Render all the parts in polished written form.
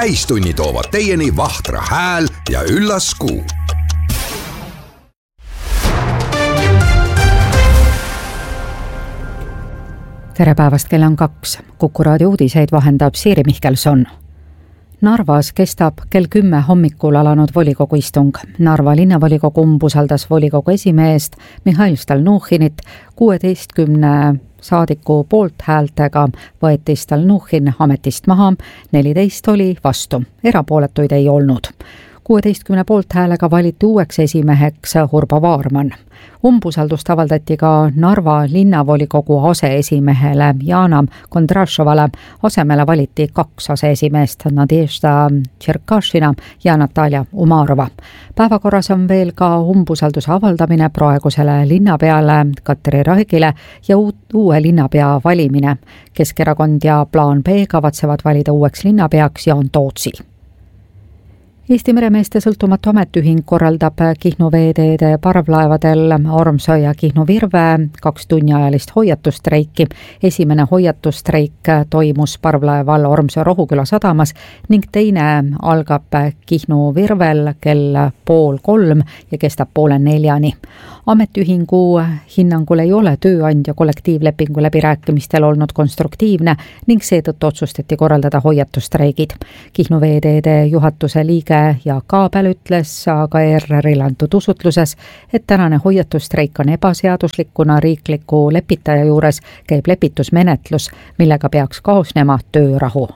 täistunni toovad teieni Vahtra hääl ja Üllas Kuu. Tere päevast, kell on 2. Kuku raadio uudiseid vahendab Siiri Mihkelson. Narvas kestab kell 10 hommikul alanud volikogu istung. Narva linnavolikogu umbusaldas volikogu esimeest Mihhail Stalnuhhinit 16 saadiku poolthäältega võeti Stalnuhhin ametist maha, 14 oli vastu, erapooletuid ei olnud. 16 poolthäälega valiti uueks esimeheks Urbo Vaarman. Umbusaldust avaldati ka Narva linnavolikogu aseesimehele Jana Kondrašovale. Asemele valiti 2 aseesimeest, Nadežda Tšerkašina ja Natalja Umarova. Päevakorras on veel ka umbusalduse avaldamine praegusele linnapeale Katri Raigile ja uue linnapea valimine. Keskerakond ja Plaan B kavatsevad valida uueks linnapeaks Jaan Tootsi. Eesti meremeeste sõltumatu ametiühing korraldab Kihnu veeteede parvlaevadel Ormsö ja Kihnu Virve 2 tunniajalist hoiatustreiki. Esimene hoiatustreik toimus parvlaeval Ormsö Rohuküla sadamas ning teine algab Kihnu Virvel kell 2:30 ja kestab 3:30. Ametiühingu hinnangul ei ole tööandja kollektiivlepingu läbirääkimistel olnud konstruktiivne ning seetõttu otsustati korraldada hoiatustreigid. Kihnu veeteede juhatuse liige Jaak Aabel ütles aga ERR-ile antud usutluses, et tänane hoiatustreik on ebaseaduslik, kuna riikliku lepitaja juures käib lepitusmenetlus, millega peaks kaasnema töörahu.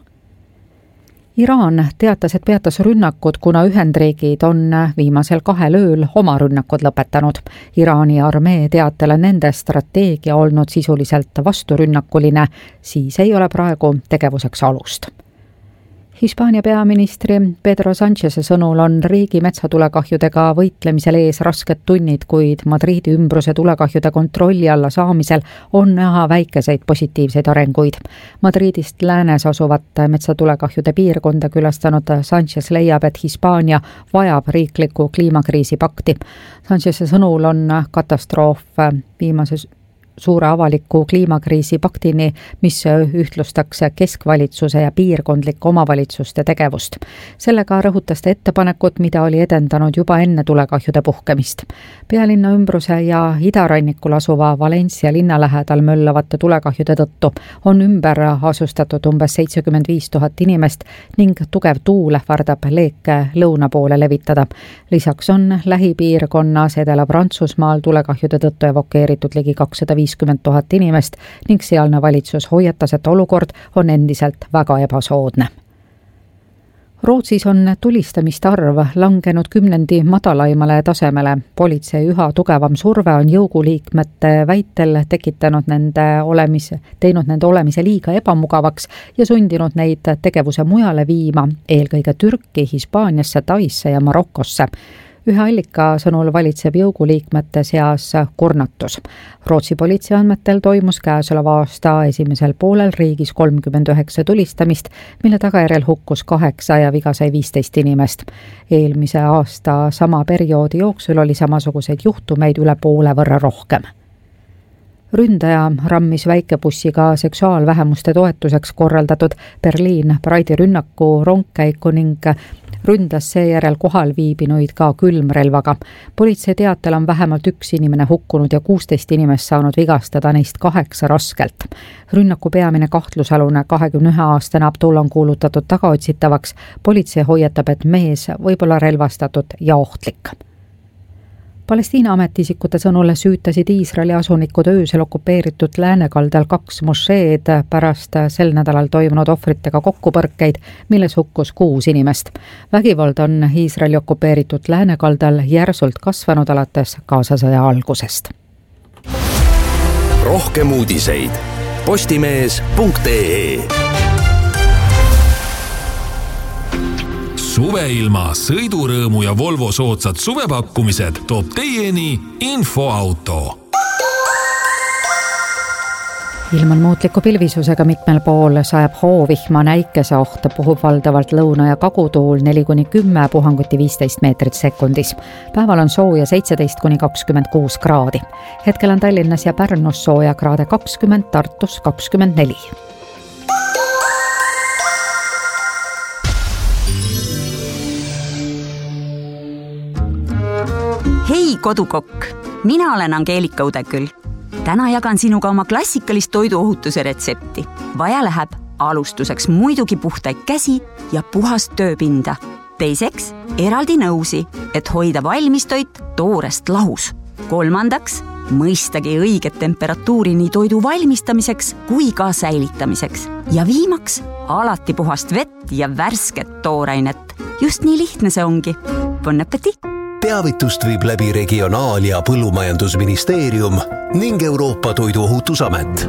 Iraan teatas, et peatas rünnakud, kuna Ühendriigid on viimasel 2 ööl oma rünnakud lõpetanud. Iraani armee teatel on nende strateegia olnud sisuliselt vasturünnakuline, siis ei ole praegu tegevuseks alust. Hispaania peaministri Pedro Sáncheze sõnul on riigi metsatulekahjudega võitlemisel ees rasked tunnid, kuid Madridi ümbruse tulekahjude kontrolli alla saamisel on näha väikeseid positiivseid arenguid. Madridist läänes asuvat metsatulekahjude piirkonda külastanud Sánchez leiab, et Hispaania vajab riiklikku kliimakriisi pakti. Sáncheze sõnul on katastroof viimases suure avaliku kliimakriisi paktini, mis ühtlustaks keskvalitsuse ja piirkondlike omavalitsuste tegevust. Sellega rõhutas ta ettepanekut, mida oli edendanud juba enne tulekahjude puhkemist. Pealinna ümbruse ja idarannikul asuva Valencia linna lähedal möllavate tulekahjude tõttu on ümber asustatud umbes 75 000 inimest ning tugev tuul ähvardab leeke lõuna poole levitada. Lisaks on lähipiirkonnas Edela-Prantsusmaal tulekahjude tõttu evakueeritud ligi 250 000 inimest ning sealne valitsus hoiatas, et olukord on endiselt väga ebasoodne. Rootsis on tulistamiste arv langenud 10 madalaimale tasemele. Politsei üha tugevam surve on jõuguliikmete väitel teinud nende olemise liiga ebamugavaks ja sundinud neid tegevuse mujale viima, eelkõige Türki, Hispaaniasse, Taisse ja Marokosse. Ühe allika sõnul valitseb jõuguliikmete seas kurnatus. Rootsi politsei andmetel toimus käesoleva aasta esimesel poolel riigis 39 tulistamist, mille tagajärjel hukkus 8 ja viga sai 15 inimest. Eelmise aasta sama perioodi jooksul oli samasuguseid juhtumeid üle poole võrra rohkem. Ründaja rammis väikebussiga seksuaalvähemuste toetuseks korraldatud Berliin Pride'i rünnaku rongkäiku ning ründas seejärel kohal viibinuid ka külmrelvaga. Politsei teatel on vähemalt 1 inimene hukkunud ja 16 inimest saanud vigastada, neist 8 raskelt. Rünnaku peamine kahtlusalune 21-aastane Abdul on kuulutatud tagaotsitavaks. Politsei hoiatab, et mees võib olla relvastatud ja ohtlik. Palestiina ametiisikute sõnule süütasid Iisraeli asunikud öösel okupeeritud läänekaldal 2 mošeed pärast sel nädalal toimunud ohvritega kokkupõrkeid, milles hukkus 6 inimest. Vägivald on Iisraeli okupeeritud läänekaldal järsult kasvanud alates Gazasõja algusest. Rohkem uudiseid postimees.ee. Suveilma, sõidurõõmu ja Volvo soodsad suvepakkumised toob teieni Infoauto. Ilm on muutliku pilvisusega mitmel pool, sajab hoovihma, näikese oht, puhub valdavalt lõuna- ja kagutuul 4-10, puhanguti 15 meetrit sekundis. Päeval on sooja 17-26 kraadi. Hetkel on Tallinnas ja Pärnus sooja kraade 20, Tartus 24. Hei kodukokk, mina olen Angeelika Udeküll. Täna jagan sinuga oma klassikalist toiduohutuse retsepti. Vaja läheb alustuseks muidugi puhtaid käsi ja puhast tööpinda. Teiseks eraldi nõusi, et hoida valmistoit toorest lahus. Kolmandaks mõistagi õiget temperatuuri nii toidu valmistamiseks kui ka säilitamiseks. Ja viimaks alati puhast vett ja värsket toorainet. Just nii lihtne see ongi. Bon appétit! Teavitust viib läbi Regionaal- ja Põllumajandusministeerium ning Euroopa Toiduohutusamet.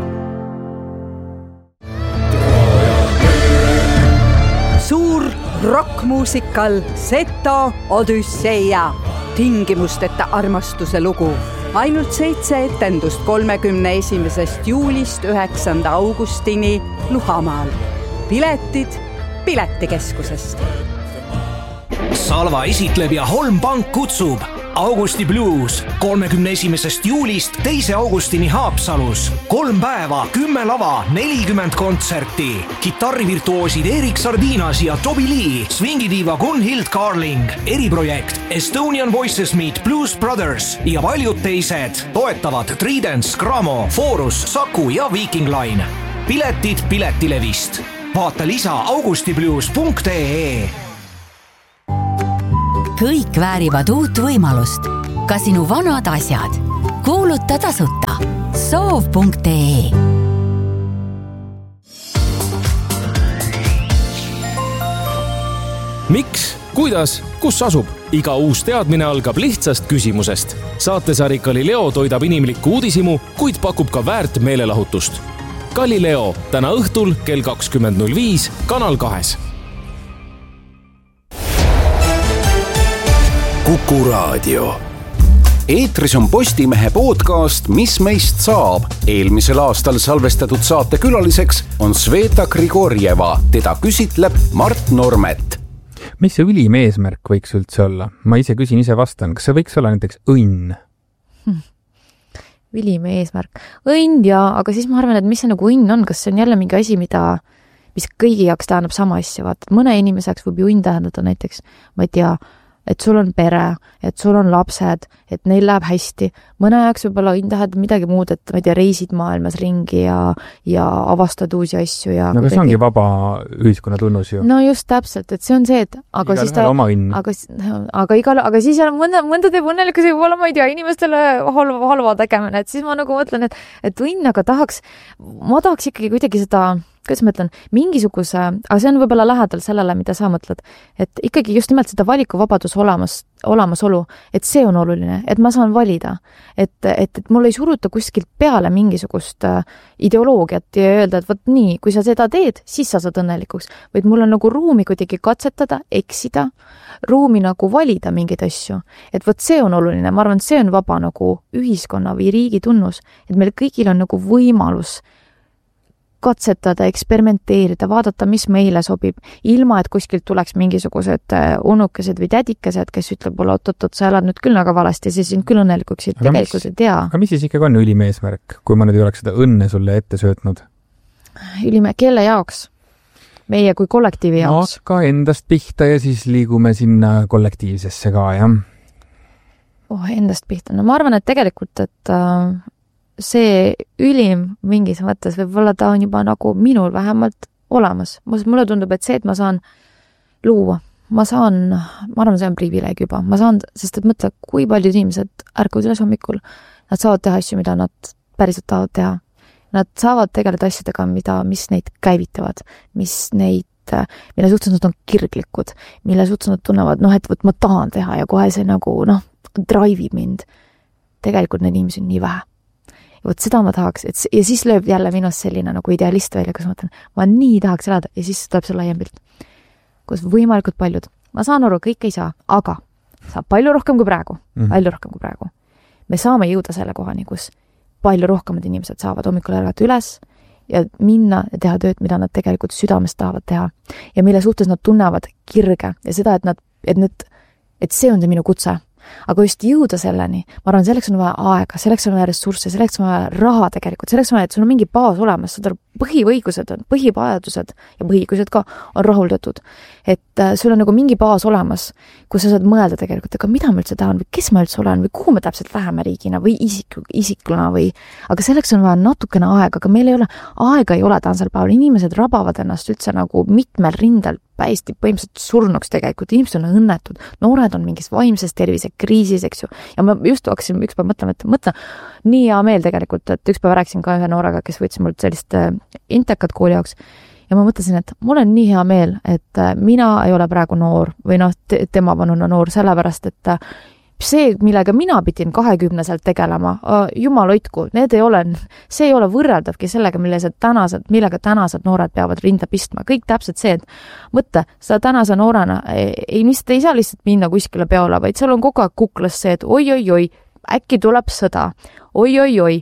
Suur rockmuusikal Seto Odüsseia. Tingimusteta armastuse lugu. Ainult 7 etendust 31. juulist 9. augustini Luhamaal. Piletid Piletikeskusest. Salva esitleb ja Holmpank kutsub Augusti Blues 31. juulist 2. augustini Haapsalus. 3 päeva, 10 lava, 40 kontserti. Kitarrivirtuoosid Erik Sardinas ja Toby Lee, swingidiiva Gunhild Carling, eriprojekt Estonian Voices Meet Blues Brothers ja paljud teised. Toetavad Tridents, Gramo, Forus, Saku ja Viking Line. Piletid Piletilevist. Vaata lisa augustiblues.ee. Kõik väärivad uut võimalust. Ka sinu vanad asjad. Kuuluta tasuta. Soov.ee. Miks, kuidas, kus asub? Iga uus teadmine algab lihtsast küsimusest. Saatesari Galileo toidab inimlikku uudisimu, kuid pakub ka väärt meelelahutust. Galileo täna õhtul kell 20.05 Kanal 2. Kuku Raadio. Eetris on Postimehe podcast Mis meist saab. Eelmisel aastal salvestatud saate külaliseks on Sveta Grigorjeva. Teda küsitleb Mart Normet. Mis see ülim eesmärk võiks üldse olla? Ma ise küsin, ise vastan. Kas see võiks olla näiteks õnn? Ülim eesmärk. Õnn ja, aga siis ma arvan, et mis see nagu õnn on? Kas see on jälle mingi asi, mis kõigi jaoks tähendab sama asja? Vaata, et mõne inimeseks võib ju õnn tähendada näiteks, ma ei tea, et sul on pere, et sul on lapsed, et neil läheb hästi. Mõne jaoks võib-olla tähendab midagi muud, et ma ei tea, reisid maailmas ringi ja avastad uusi asju. Ja no aga see ongi vaba ühiskonna tunnus ju. No just täpselt, et see on see, et aga igal siis ta... Aga siis on mõnda teeb õnnelikus võib-olla, ma ei tea, inimestele halva tegemine, et siis ma nagu mõtlen, et õnn, aga ma tahaks ikkagi kuidagi seda... Kuidas ma ütlen, mingisuguse, aga see on võib-olla lähedal sellele, mida sa mõtled, et ikkagi just nimelt seda valikuvabadus olemasolu, et see on oluline, et ma saan valida, et mul ei suruta kuskilt peale mingisugust ideoloogiat ja öelda, et võt nii, kui sa seda teed, siis sa saad õnnelikuks, vaid mul on nagu ruumi kuidagi katsetada, eksida, ruumi nagu valida mingeid asju, et võt see on oluline, ma arvan, see on vaba nagu ühiskonna või riigi tunnus, et meil kõigil on nagu võimalus katsetada, eksperimenteerida, vaadata, mis meile sobib, ilma et kuskilt tuleks mingisugused unukesed või tädikesed, kes ütleb, oot, sa elad nüüd küll väga valesti ja siis sind küll õnnelikuks, et tegelikult ei tea. Aga mis siis ikkagi on ülim eesmärk, kui ma nüüd ei oleks seda õnne sulle ette söötnud? Ülime, kelle jaoks? Meie kui kollektiivi jaoks? No, ka endast pihta ja siis liigume sinna kollektiivsesse ka, jah. Endast pihta. No ma arvan, et tegelikult, et see ülim mingis mõttes võib-olla ta on juba nagu minul vähemalt olemas. Mulle tundub, et see, et ma saan luua, ma arvan, see on privileeg juba. Ma saan, sest et mõtle, kui paljud inimesed ärkuvad üles hommikul, nad saavad teha asju, mida nad päriselt tahavad teha. Nad saavad tegeleda asjadega, mis neid käivitavad, mille suhtes nad on kirglikud, mille suhtes nad tunnevad, et võt, ma tahan teha ja kohe see nagu, drive'ib mind. Tegelikult need inimesed on nii vähe. Ja võt seda ma tahaks, ja siis lööb jälle minust selline nagu idealist välja, kus ma mõtlen, ma nii tahaks elada, ja siis tuleb see laiem pilt. Kus võimalikult paljud. Ma saan aru, kõik ei saa, aga saab palju rohkem kui praegu. Palju rohkem kui praegu. Me saame jõuda selle kohani, kus palju rohkemad inimesed saavad hommikul ärgata üles ja minna ja teha tööd, mida nad tegelikult südamest tahavad teha. Ja mille suhtes nad tunnevad kirge ja seda, et see on see minu kutse. Aga just jõuda selleni, ma arvan, selleks on vaja aega, selleks on vaja ressursse, selleks on vaja raha tegelikult, selleks on vaja, et sul on mingi baas olemas, põhiõigused on, põhivajadused ja põhiõigused ka on rahuldatud. Et sul on nagu mingi baas olemas, kus sa saad mõelda tegelikult, aga mida ma üldse tahan või kes ma üldse olen või kuhu me täpselt läheme riigina või isikluna või, aga selleks on vaja natukene aega, aga meil ei ole, aega ei ole tänasel päeval, inimesed rabavad ennast üldse nagu mitmel rindel päisti põhimõtteliselt surnuks tegelikult, inimesed on õnnetud, noored on mingis vaimses tervise kriisis, eks ju, ja ma just hakkasin ükspäev mõtlema, et mõtlen, nii hea meel tegelikult, et ükspäev rääkisin ka ühe noorega, kes võttis mult sellist intekat kooli jaoks ja ma mõtlesin, et mul on nii hea meel, et mina ei ole praegu noor või tema vanuna noor, sellepärast, et see, millega mina pidin 20-selt tegelema, jumal hoidku, see ei ole võrreldavki sellega, millega tänased noored peavad rinda pistma. Kõik täpselt see, et mõtle, sa tänase noorena ei saa lihtsalt minna kuskile peole, vaid seal on kogu aeg kuklas see, et oi, äkki tuleb sõda, oi,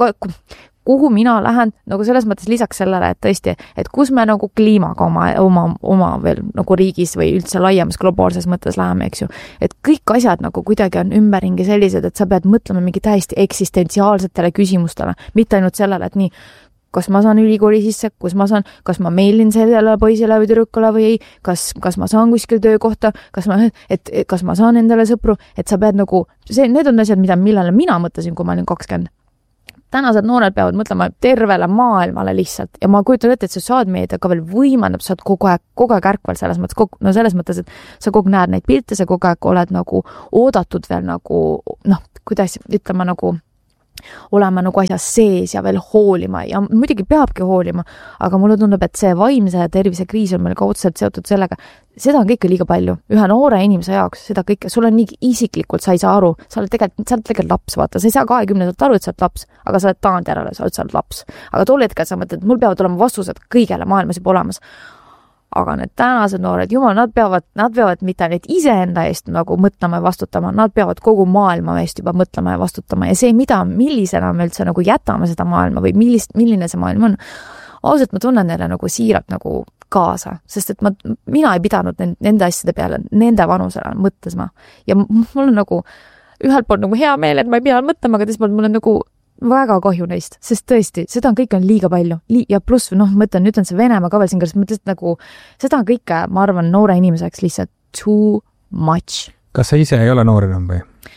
kuhu mina lähen, nagu selles mõttes lisaks sellele, et tõesti, et kus me nagu kliimaga oma veel nagu riigis või üldse laiemas globaalses mõttes läheme, eks ju. Et kõik asjad nagu kuidagi on ümberringi sellised, et sa pead mõtlema mingi täiesti eksistentsiaalsetele küsimustele, mitte ainult sellele, et nii, kas ma saan ülikooli sisse, kas ma meilin sellele poisile või tüdrukule või ei, kas ma saan kuskil töökohta, kas ma saan endale sõpru, et sa pead nagu, need on asjad, millele mina mõtlesin, kui ma olin 20. Tänased noored peavad mõtlema tervele maailmale lihtsalt ja ma kujutan ette, et sotsiaalmeedia ka veel võimendab, sa oled kogu aeg ärkvel selles mõttes, et sa kogu aeg näed neid pilte, sa kogu aeg oled nagu oodatud veel nagu, kuidas ütlema nagu olema nagu asjas sees ja veel hoolima ja muidugi peabki hoolima, aga mulle tundub, et see vaimse tervise kriis on meil ka otseselt seotud sellega, seda on kõike liiga palju. Ühe noore inimese jaoks seda kõike, sul on nii isiklikult, sa ei saa aru, sa oled tegelikult laps, vaata, sa ei saa 20-lt aru, et sa oled laps, aga sa oled taandjärele, sa oled laps. Aga tol hetkel sa mõtled, et mul peavad olema vastused kõigele maailmas juba olemas. Aga need tänased noored, jumal, nad peavad mitte ainult iseenda eest nagu mõtlema ja vastutama, nad peavad kogu maailma eest juba mõtlema ja vastutama ja see, millisena me üldse nagu jätame seda maailma või milline see maailm on, ausalt ma tunnen neile nagu siiralt nagu kaasa, sest et mina ei pidanud nende asjade peale, nende vanusele mõtlema ja mul on nagu ühelt poolt nagu hea meel, et ma ei pea mõtlema, aga teiselt poolt mul on nagu väga kahju neist, sest tõesti, seda on kõik on liiga palju ja pluss, mõtlen, nüüd on see Venemaa ka veel siin, kas mõtlesid nagu, seda on kõike, ma arvan, noore inimeseks lihtsalt too much. Kas sa ise ei ole noor enam või?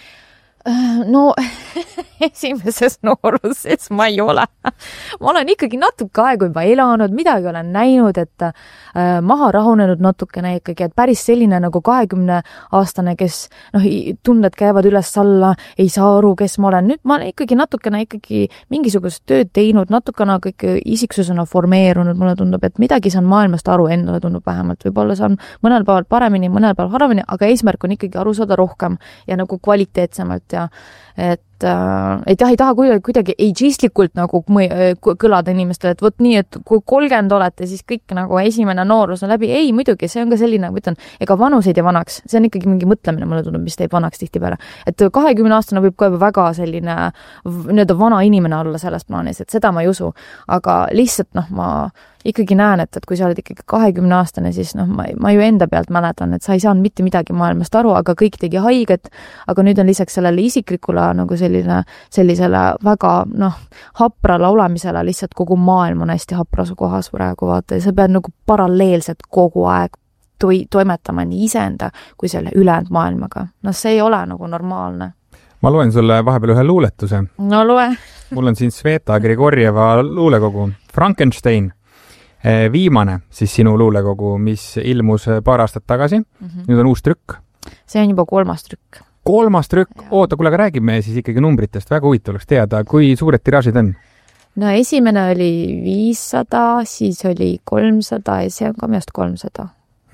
No, esimeses nooruses ma ei ole. Ma olen ikkagi natuke aegu juba elanud, midagi olen näinud, et maha rahunenud natukene ikkagi, et päris selline nagu 20-aastane, kes tunded käivad üles alla, ei saa aru, kes ma olen. Nüüd ma olen ikkagi natukene mingisugust tööd teinud, natukene kõik isiksusena formeerunud, mulle tundub, et midagi saan maailmast aru, endale tundub vähemalt. Võib-olla saan mõnel päeval paremini, mõnel päeval harvemini, aga eesmärk on ikkagi aru saada rohkem ja nagu kvaliteetsemalt ja et jah, ei taha kuidagi ageistlikult nagu kõlada inimestele, et võt nii, et kui 30 olete, siis kõik nagu esimene noorus on läbi. Ei, muidugi, see on ka selline, ma ütlen, ega vanus ei tee vanaks, see on ikkagi mingi mõtlemine, mulle tundub, mis teeb vanaks tihtipeale. Et 20-aastane võib ka väga selline vana inimene olla selles plaanis, et seda ma ei usu, aga lihtsalt ma ikkagi näen, et kui sa oled ikkagi 20-aastane, siis ma ju enda pealt mäletan, et sa ei saanud mitte midagi maailmast aru, aga kõik tegi haiget, aga nüüd on lisaks sellele isiklikule nagu sellisele väga haprale olemisele lihtsalt kogu maailm on hästi hapras kohas praegu, vaata, ja sa pead nagu paralleelselt kogu aeg toimetama nii iseenda kui selle ülejäänud maailmaga. See ei ole nagu normaalne. Ma loen sulle vahepeal ühe luuletuse. No loe. Mul on siin Sveta Grigorjeva luulekogu Frankenstein. Viimane siis sinu luulekogu, mis ilmus paar aastat tagasi. Nüüd on uus trükk. See on juba 3. trükk. 3. trükk? Oota, kuule, aga räägime siis ikkagi numbritest. Väga huvitav oleks teada, kui suured tiraažid on? No esimene oli 500, siis oli 300 ja see on ka meest 300.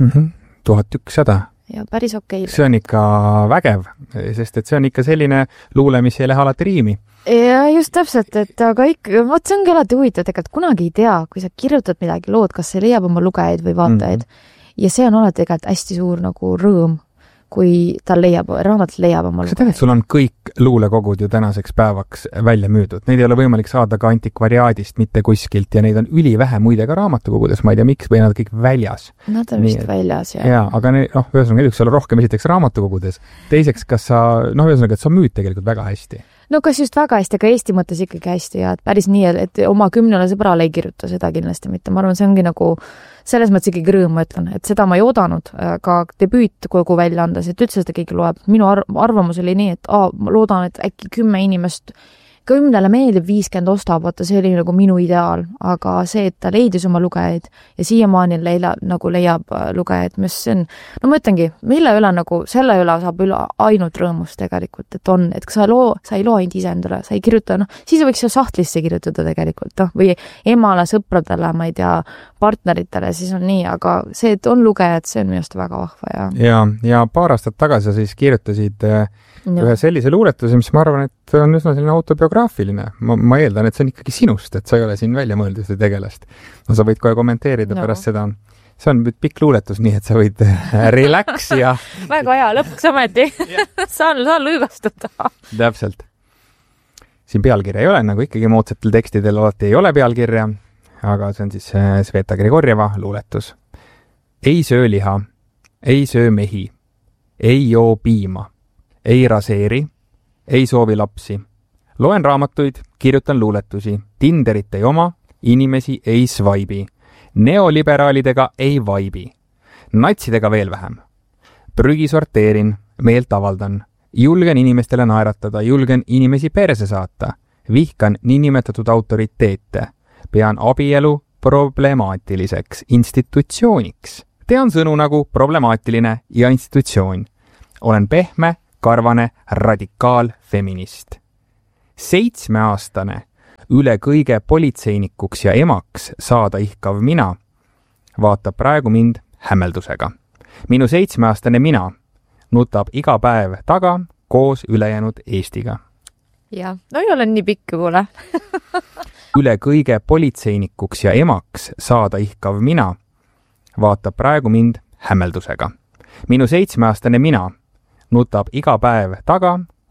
1100. Ja päris okei. See on ikka vägev, sest et see on ikka selline luule, mis ei lähe alati riimi. Ja just täpselt, et aga ikka, see ongi alati huvitav, et kunagi ei tea, kui sa kirjutad midagi lood, kas see leiab oma lugejaid või vaatajaid. Ja see on alati tegelikult hästi suur nagu rõõm, kui ta raamat leiab oma lugejaid. Sul on kõik luulekogud ju tänaseks päevaks välja müüdud. Neid ei ole võimalik saada ka antikvariaadist, mitte kuskilt ja neid on ülivähe muide ka raamatukogudes, ma ei tea miks, või nad kõik väljas. Nad on vist väljas, jah. Jaa, aga ühesõnaga, üks ole rohkem esiteks raamatukogudes. Teiseks, kas sa, ühesõnaga, et sa müüd tegelikult väga hästi. no kas just väga hästi, aga Eesti mõttes ikkagi hästi ja et päris nii, et oma 10 sõbrale ei kirjuta seda kindlasti mitte. Ma arvan, see ongi nagu selles mõttes ikkagi rõõm, ma ütlen, et seda ma ei oodanud ka debüüt kogu välja andes, et üldse seda keegi loeb. Minu arvamus oli nii, et ma loodan, et äkki 10 inimest 10 meeldib 50 ostab, vaata see oli nagu minu ideaal, aga see, et ta leidis oma lugejaid ja siiamaani leiab lugejaid, mis see on, no ma ütlengi, mille üle nagu, selle üle saab üle ainult rõõmust tegelikult, et on, et sa ei loo ainult ise endale, sa ei kirjuta, siis võiks ju sahtlisse kirjutada tegelikult, või emale, sõpradele, ma ei tea, partneritele, siis on nii, aga see, et on lugejad, see on minu arust väga vahva ja paar aastat tagasi siis kirjutasid ühe sellise luuletuse, mis ma arvan, et on üsna selline autobiograafiline. Ma eeldan, et see on ikkagi sinust, et sa ei ole siin välja mõeldud või tegelast. No sa võid kohe kommenteerida pärast seda. See on pikk luuletus, nii et sa võid relax ja... Väga hea, lõpuks ameti. Saan lõõgastuda. Täpselt. Siin pealkirja ei ole, nagu ikkagi moodsatel tekstidel alati ei ole pealkirja, aga see on siis Sveta Grigorjeva luuletus. Ei söö liha, ei söö mehi, ei joo piima. Ei raseeri, ei soovi lapsi. Loen raamatuid, kirjutan luuletusi, Tinderit ei oma, inimesi ei svaibi. Neoliberaalidega ei vaibi. Natsidega veel vähem. Prügi sorteerin, meelt avaldan. Julgen inimestele naeratada, julgen inimesi perse saata. Vihkan niinimetatud autoriteete. Pean abielu problemaatiliseks institutsiooniks. Tean sõnu nagu problemaatiline ja institutsioon. Olen pehme, karvane radikaalfeminist. 7-aastane üle kõige politseinikuks ja emaks saada ihkav mina vaatab praegu mind hämmeldusega. Minu 7-aastane mina nutab iga päev taga koos ülejäänud Eestiga. Ja, no ei ole nii pikk kuule. Üle kõige politseinikuks ja emaks saada ihkav mina vaatab praegu mind hämmeldusega. Minu 7-aastane mina nutab iga päev taga